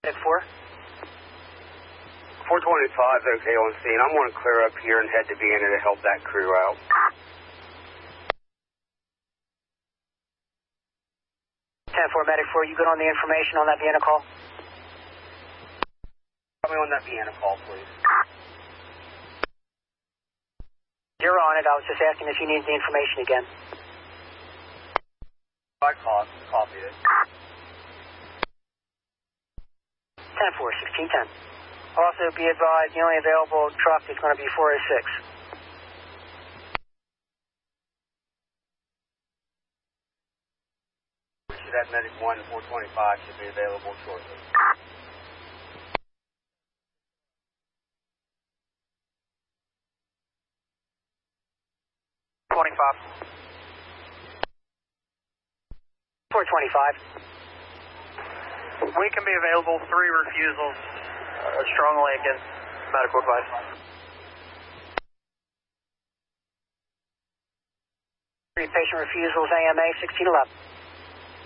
At 4? 425 is okay on scene. I'm going to clear up here and head to Vienna to help that crew out. 10-4, Medic 4, you good on the information on that Vienna call? Tell me on that Vienna call, please. You're on it. I was just asking if you need the information again. I copied it. 10-4, 1610. Also, be advised, the only available truck is going to be 406. That Medic 1 425 should be available shortly. We can be available. 3 refusals strongly against medical advice. Patient refusals, AMA 1611.